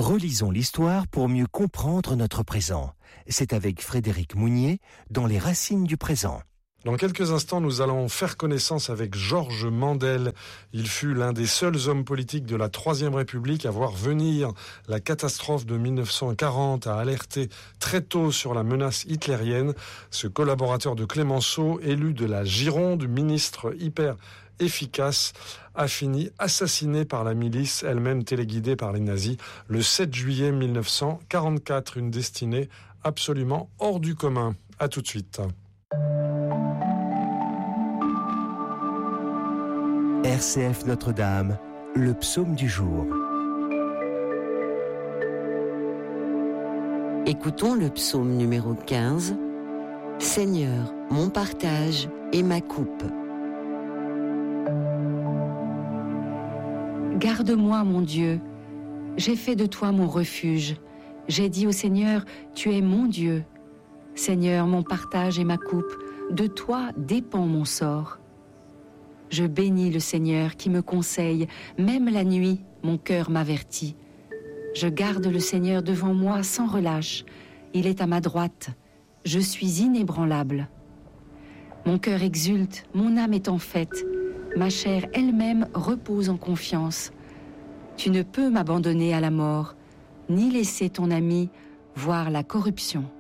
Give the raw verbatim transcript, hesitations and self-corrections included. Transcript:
Relisons l'histoire pour mieux comprendre notre présent. C'est avec Frédéric Mounier dans Les Racines du présent. Dans quelques instants, nous allons faire connaissance avec Georges Mandel. Il fut l'un des seuls hommes politiques de la Troisième République à voir venir la catastrophe de mille neuf cent quarante, à alerter très tôt sur la menace hitlérienne. Ce collaborateur de Clémenceau, élu de la Gironde, ministre hyper efficace, a fini assassiné par la milice, elle-même téléguidée par les nazis, le sept juillet mille neuf cent quarante-quatre. Une destinée absolument hors du commun. À tout de suite. R C F Notre-Dame, le psaume du jour. Écoutons le psaume numéro quinze. Seigneur, mon partage et ma coupe. Garde-moi, mon Dieu, j'ai fait de toi mon refuge. J'ai dit au Seigneur, tu es mon Dieu. Seigneur, mon partage et ma coupe, de toi dépend mon sort. Je bénis le Seigneur qui me conseille, même la nuit, mon cœur m'avertit. Je garde le Seigneur devant moi sans relâche. Il est à ma droite. Je suis inébranlable. Mon cœur exulte, mon âme est en fête. Ma chair elle-même repose en confiance. Tu ne peux m'abandonner à la mort, ni laisser ton ami voir la corruption.